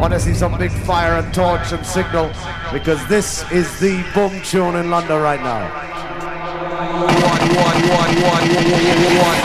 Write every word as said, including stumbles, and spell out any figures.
want to see some big fire and torch and signal, because this is the boom tune in London right now. One, one, one, one, one, one, one.